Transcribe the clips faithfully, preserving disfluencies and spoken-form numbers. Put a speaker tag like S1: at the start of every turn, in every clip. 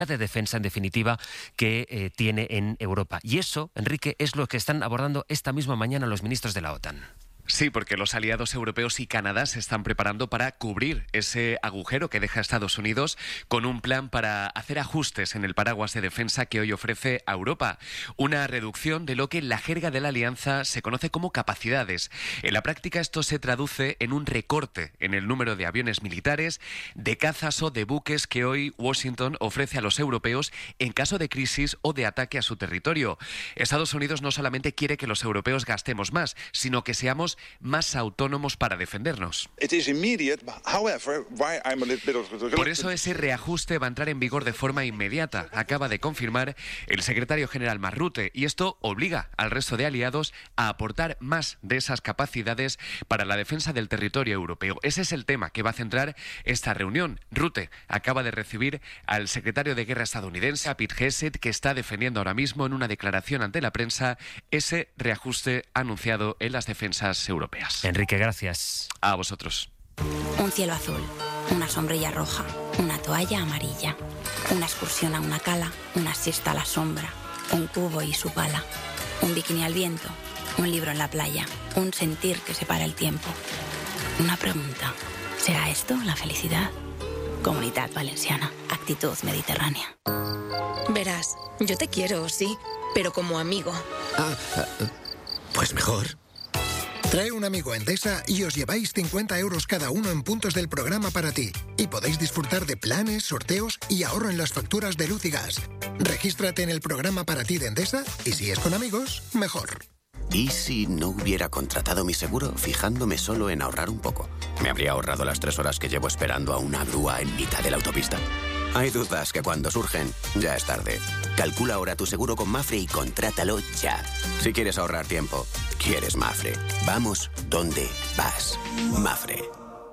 S1: de defensa, en definitiva, que eh, tiene en Europa. Y eso, Enrique, es lo que están abordando esta misma mañana los ministros de la OTAN.
S2: Sí, porque los aliados europeos y Canadá se están preparando para cubrir ese agujero que deja Estados Unidos con un plan para hacer ajustes en el paraguas de defensa que hoy ofrece a Europa. Una reducción de lo que en la jerga de la alianza se conoce como capacidades. En la práctica esto se traduce en un recorte en el número de aviones militares, de cazas o de buques que hoy Washington ofrece a los europeos en caso de crisis o de ataque a su territorio. Estados Unidos no solamente quiere que los europeos gastemos más, sino que seamos más autónomos para defendernos. Por eso ese reajuste va a entrar en vigor de forma inmediata, acaba de confirmar el secretario general Mark Rutte, y esto obliga al resto de aliados a aportar más de esas capacidades para la defensa del territorio europeo. Ese es el tema que va a centrar esta reunión. Rutte acaba de recibir al secretario de Guerra estadounidense, a Pete Hegseth, que está defendiendo ahora mismo en una declaración ante la prensa ese reajuste anunciado en las defensas europeas.
S1: Enrique, gracias.
S2: A vosotros.
S3: Un cielo azul, una sombrilla roja, una toalla amarilla, una excursión a una cala, una siesta a la sombra, un cubo y su pala, un bikini al viento, un libro en la playa, un sentir que separa el tiempo. Una pregunta, ¿será esto la felicidad? Comunidad Valenciana, actitud mediterránea.
S4: Verás, yo te quiero, sí, pero como amigo.
S5: Ah, pues mejor. Trae un amigo a Endesa y os lleváis cincuenta euros cada uno en puntos del programa para ti. Y podéis disfrutar de planes, sorteos y ahorro en las facturas de luz y gas. Regístrate en el programa para ti de Endesa y si es con amigos, mejor.
S6: ¿Y si no hubiera contratado mi seguro fijándome solo en ahorrar un poco? ¿Me habría ahorrado las tres horas que llevo esperando a una grúa en mitad de la autopista? Hay dudas que cuando surgen, ya es tarde. Calcula ahora tu seguro con Mafre y contrátalo ya. Si quieres ahorrar tiempo, quieres Mafre. Vamos donde vas. Mafre.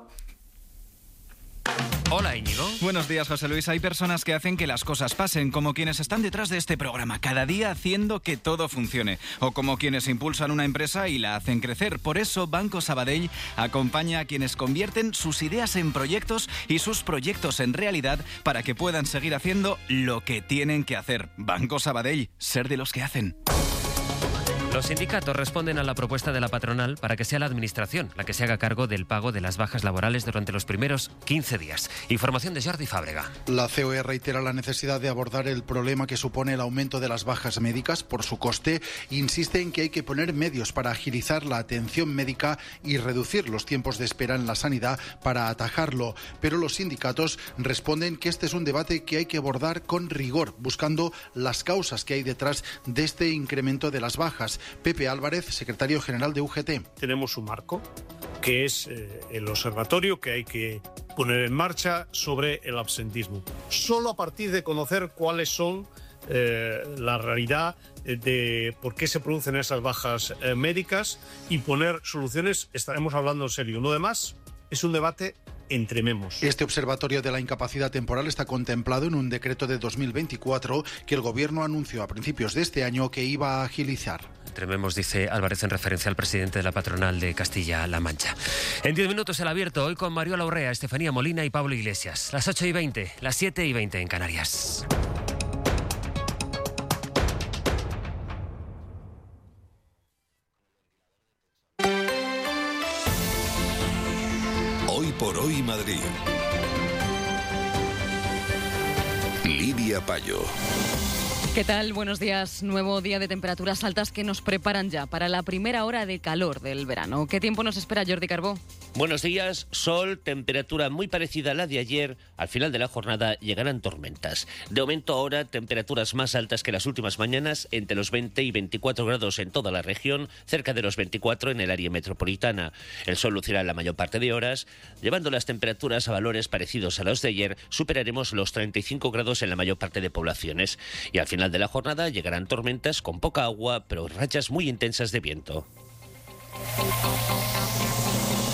S1: Hola, Íñigo.
S7: Buenos días, José Luis. Hay personas que hacen que las cosas pasen, como quienes están detrás de este programa, cada día haciendo que todo funcione, o como quienes impulsan una empresa y la hacen crecer. Por eso, Banco Sabadell acompaña a quienes convierten sus ideas en proyectos y sus proyectos en realidad para que puedan seguir haciendo lo que tienen que hacer. Banco Sabadell, ser de los que hacen.
S1: Los sindicatos responden a la propuesta de la patronal para que sea la Administración la que se haga cargo del pago de las bajas laborales durante los primeros quince días. Información de Jordi Fábrega.
S8: La C O E reitera la necesidad de abordar el problema que supone el aumento de las bajas médicas por su coste. Insiste en que hay que poner medios para agilizar la atención médica y reducir los tiempos de espera en la sanidad para atajarlo. Pero los sindicatos responden que este es un debate que hay que abordar con rigor, buscando las causas que hay detrás de este incremento de las bajas. Pepe Álvarez, secretario general de U G T.
S9: Tenemos un marco, que es eh, el observatorio que hay que poner en marcha sobre el absentismo. Solo a partir de conocer cuáles son eh, la realidad de por qué se producen esas bajas eh, médicas y poner soluciones, estaremos hablando en serio. No demás, es un debate entre memos.
S8: Este observatorio de la incapacidad temporal está contemplado en un decreto de dos mil veinticuatro que el Gobierno anunció a principios de este año que iba a agilizar.
S1: Entre memos, dice Álvarez en referencia al presidente de la patronal de Castilla-La Mancha. En diez minutos el abierto, hoy con Mariola Urrea, Estefanía Molina y Pablo Iglesias. Las ocho y veinte, las siete y veinte en Canarias.
S10: Hoy por hoy Madrid. Lidia Payo.
S11: ¿Qué tal? Buenos días. Nuevo día de temperaturas altas que nos preparan ya para la primera hora de calor del verano. ¿Qué tiempo nos espera, Jordi Carbó?
S12: Buenos días, sol, temperatura muy parecida a la de ayer. Al final de la jornada llegarán tormentas. De momento ahora, temperaturas más altas que las últimas mañanas, entre los veinte y veinticuatro grados en toda la región, cerca de los veinticuatro en el área metropolitana. El sol lucirá la mayor parte de horas. Llevando las temperaturas a valores parecidos a los de ayer, superaremos los treinta y cinco grados en la mayor parte de poblaciones. Y al final de la jornada llegarán tormentas con poca agua, pero rachas muy intensas de viento.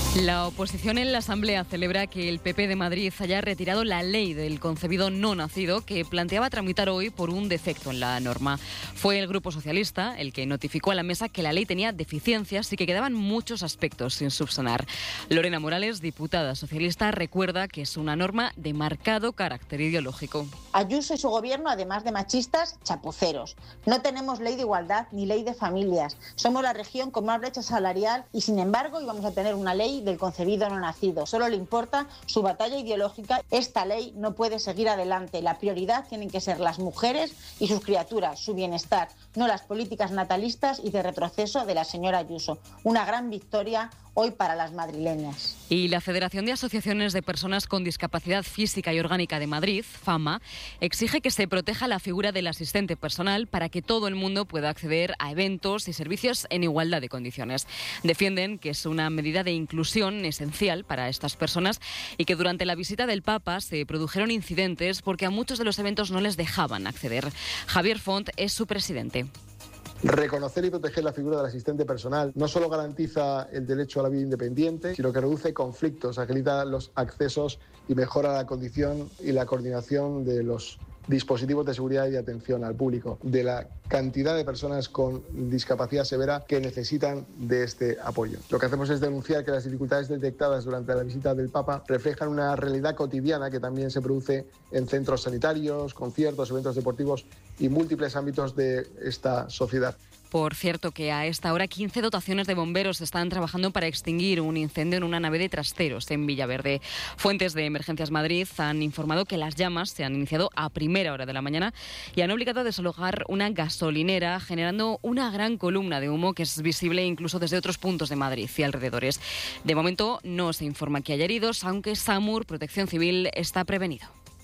S11: La oposición en la Asamblea celebra que el P P de Madrid haya retirado la ley del concebido no nacido que planteaba tramitar hoy por un defecto en la norma. Fue el Grupo Socialista el que notificó a la mesa que la ley tenía deficiencias y que quedaban muchos aspectos sin subsanar. Lorena Morales, diputada socialista, recuerda que es una norma de marcado carácter ideológico.
S13: Ayuso y su gobierno, además de machistas, chapuceros. No tenemos ley de igualdad ni ley de familias. Somos la región con más brecha salarial y, sin embargo, íbamos a tener una ley del concebido no nacido. Solo le importa su batalla ideológica. Esta ley no puede seguir adelante. La prioridad tienen que ser las mujeres y sus criaturas, su bienestar, no las políticas natalistas y de retroceso de la señora Ayuso. Una gran victoria hoy para las madrileñas.
S11: Y la Federación de Asociaciones de Personas con Discapacidad Física y Orgánica de Madrid, FAMA, exige que se proteja la figura del asistente personal para que todo el mundo pueda acceder a eventos y servicios en igualdad de condiciones. Defienden que es una medida de inclusión esencial para estas personas y que durante la visita del Papa se produjeron incidentes porque a muchos de los eventos no les dejaban acceder. Javier Font es su presidente.
S14: Reconocer y proteger la figura del asistente personal no solo garantiza el derecho a la vida independiente, sino que reduce conflictos, agiliza los accesos y mejora la condición y la coordinación de los dispositivos de seguridad y de atención al público, de la cantidad de personas con discapacidad severa que necesitan de este apoyo. Lo que hacemos es denunciar que las dificultades detectadas durante la visita del Papa reflejan una realidad cotidiana que también se produce en centros sanitarios, conciertos, eventos deportivos y múltiples ámbitos de esta sociedad.
S11: Por cierto, que a esta hora quince dotaciones de bomberos están trabajando para extinguir un incendio en una nave de trasteros en Villaverde. Fuentes de Emergencias Madrid han informado que las llamas se han iniciado a primera hora de la mañana y han obligado a desalojar una gasolinera, generando una gran columna de humo que es visible incluso desde otros puntos de Madrid y alrededores. De momento no se informa que haya heridos, aunque SAMUR, Protección Civil, está prevenido.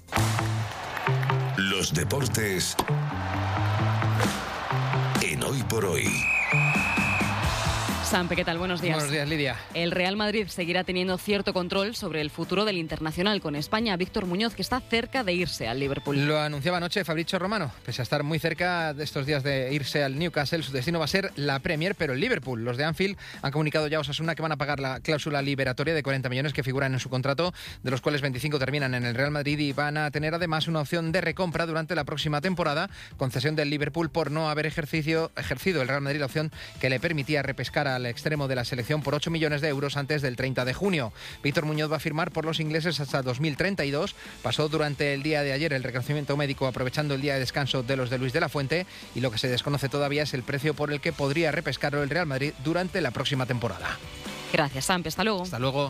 S10: Los deportes en Hoy por Hoy.
S11: Sampe, ¿qué tal? Buenos días.
S15: Buenos días, Lidia.
S11: El Real Madrid seguirá teniendo cierto control sobre el futuro del internacional con España. Víctor Muñoz, que está cerca de irse al Liverpool.
S15: Lo anunciaba anoche Fabrizio Romano. Pese a estar muy cerca de estos días de irse al Newcastle, su destino va a ser la Premier, pero el Liverpool. Los de Anfield han comunicado ya a Osasuna que van a pagar la cláusula liberatoria de cuarenta millones que figuran en su contrato, de los cuales veinticinco terminan en el Real Madrid, y van a tener además una opción de recompra durante la próxima temporada, concesión del Liverpool por no haber ejercicio, ejercido el Real Madrid la opción que le permitía repescar al extremo de la selección por ocho millones de euros antes del treinta de junio. Víctor Muñoz va a firmar por los ingleses hasta dos mil treinta y dos. Pasó durante el día de ayer el reconocimiento médico aprovechando el día de descanso de los de Luis de la Fuente, y lo que se desconoce todavía es el precio por el que podría repescarlo el Real Madrid durante la próxima temporada.
S11: Gracias, Samp. Hasta luego.
S15: Hasta luego.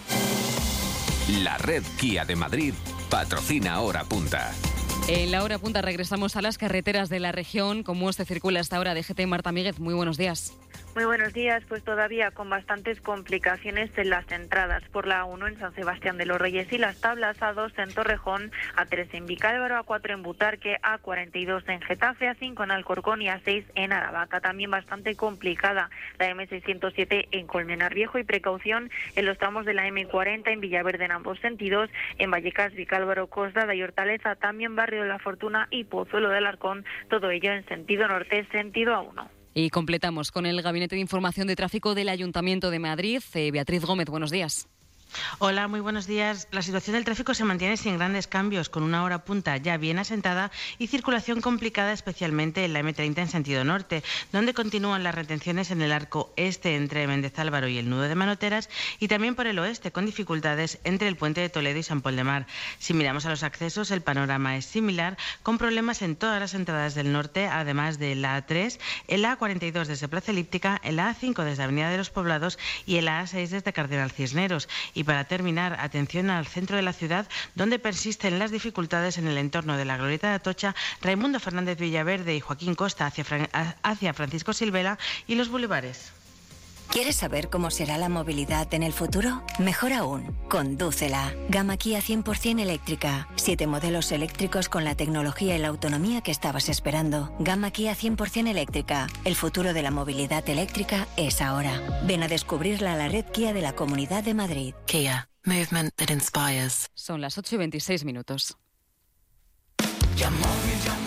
S16: La red Kia de Madrid patrocina Hora Punta.
S11: En la Hora Punta regresamos a las carreteras de la región. ¿Cómo se circula hasta ahora? D G T, Marta Míguez, muy buenos días.
S17: Muy buenos días, pues todavía con bastantes complicaciones en las entradas por la A uno en San Sebastián de los Reyes y las tablas, A dos en Torrejón, A tres en Vicálvaro, A cuatro en Butarque, A cuarenta y dos en Getafe, A cinco en Alcorcón y A seis en Aravaca. También bastante complicada la M seiscientos siete en Colmenar Viejo, y precaución en los tramos de la M cuarenta en Villaverde en ambos sentidos, en Vallecas, Vicálvaro, Coslada y Hortaleza, también Barrio de la Fortuna y Pozuelo del Arcón, todo ello en sentido norte, sentido A uno.
S11: Y completamos con el Gabinete de Información de Tráfico del Ayuntamiento de Madrid. Eh, Beatriz Gómez, buenos días.
S18: Hola, muy buenos días. La situación del tráfico se mantiene sin grandes cambios, con una hora punta ya bien asentada y circulación complicada, especialmente en la M treinta en sentido norte, donde continúan las retenciones en el arco este entre Méndez Álvaro y el nudo de Manoteras, y también por el oeste, con dificultades entre el puente de Toledo y San Pol de Mar. Si miramos a los accesos, el panorama es similar, con problemas en todas las entradas del norte, además de la A tres, el A cuarenta y dos desde Plaza Elíptica, el A cinco desde Avenida de los Poblados y el A seis desde Cardenal Cisneros. Y para terminar, atención al centro de la ciudad, donde persisten las dificultades en el entorno de la Glorieta de Atocha, Raimundo Fernández Villaverde y Joaquín Costa hacia, Fran- hacia Francisco Silvela y los bulevares.
S19: ¿Quieres saber cómo será la movilidad en el futuro? Mejor aún, condúcela. Gama Kia cien por ciento eléctrica. Siete modelos eléctricos con la tecnología y la autonomía que estabas esperando. Gama Kia cien por ciento eléctrica. El futuro de la movilidad eléctrica es ahora. Ven a descubrirla a la red Kia de la Comunidad de Madrid.
S11: Kia. Movement that inspires. Son las ocho y veintiséis minutos.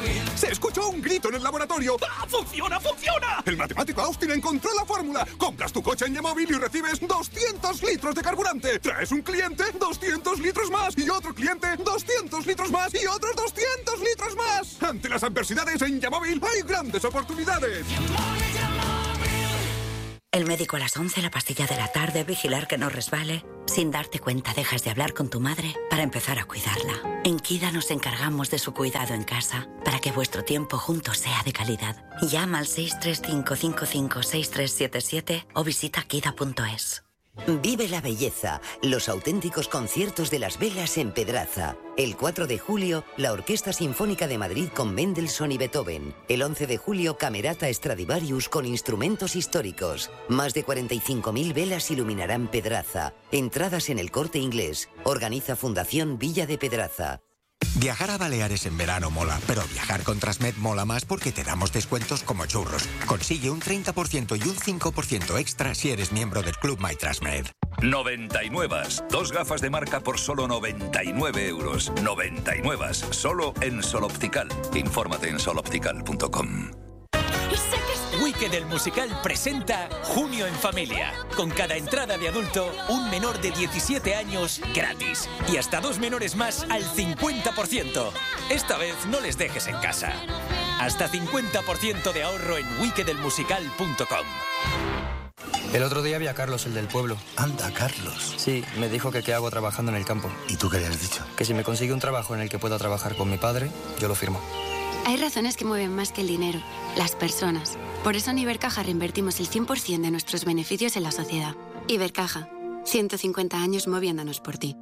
S20: Se escuchó un grito en el laboratorio. ¡Ah, funciona, funciona! El matemático Austin encontró la fórmula. Compras tu coche en Yamóvil y recibes doscientos litros de carburante. Traes un cliente, doscientos litros más. Y otro cliente, doscientos litros más. Y otros doscientos litros más. Ante las adversidades en Yamóvil hay grandes oportunidades.
S21: El médico a las once, la pastilla de la tarde, vigilar que no resbale. Sin darte cuenta dejas de hablar con tu madre para empezar a cuidarla. En Kida nos encargamos de su cuidado en casa para que vuestro tiempo juntos sea de calidad. Llama al seis tres cinco cinco cinco seis tres siete siete o visita kida punto es.
S22: Vive la belleza, los auténticos conciertos de las velas en Pedraza. El cuatro de julio, la Orquesta Sinfónica de Madrid con Mendelssohn y Beethoven. El once de julio, Camerata Stradivarius con instrumentos históricos. Más de cuarenta y cinco mil velas iluminarán Pedraza. Entradas en El Corte Inglés. Organiza Fundación Villa de Pedraza.
S23: Viajar a Baleares en verano mola, pero viajar con Transmed mola más porque te damos descuentos como churros. Consigue un treinta por ciento y un cinco por ciento extra si eres miembro del Club My Transmed.
S10: noventa y nueve. Dos gafas de marca por solo noventa y nueve euros. noventa y nueve. Solo en Sol Optical. Infórmate en sol optical punto com.
S24: Wicked el musical presenta Junio en Familia. Con cada entrada de adulto, un menor de diecisiete años gratis. Y hasta dos menores más al cincuenta por ciento. Esta vez no les dejes en casa. Hasta cincuenta por ciento de ahorro en wicked el musical punto com.
S25: El otro día vi a Carlos, el del pueblo.
S23: Anda, Carlos.
S25: Sí, me dijo que qué hago trabajando en el campo.
S23: ¿Y tú qué le has dicho?
S25: Que si me consigue un trabajo en el que pueda trabajar con mi padre, yo lo firmo.
S26: Hay razones que mueven más que el dinero, las personas. Por eso en Ibercaja reinvertimos el cien por ciento de nuestros beneficios en la sociedad. Ibercaja, ciento cincuenta años moviéndonos por ti.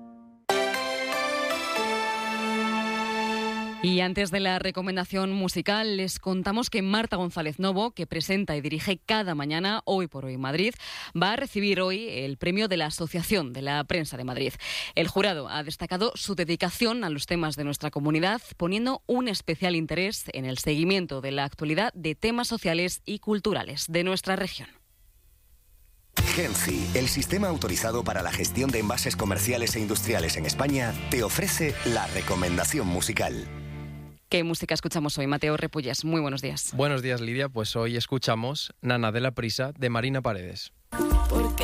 S11: Y antes de la recomendación musical, les contamos que Marta González Novo, que presenta y dirige cada mañana Hoy por Hoy Madrid, va a recibir hoy el premio de la Asociación de la Prensa de Madrid. El jurado ha destacado su dedicación a los temas de nuestra comunidad, poniendo un especial interés en el seguimiento de la actualidad de temas sociales y culturales de nuestra región.
S27: Genci, el sistema autorizado para la gestión de envases comerciales e industriales en España, te ofrece la recomendación musical.
S11: ¿Qué música escuchamos hoy, Mateo Repulles? Muy buenos días.
S28: Buenos días, Lidia. Pues hoy escuchamos Nana de la Prisa, de Marina Paredes.
S29: Porque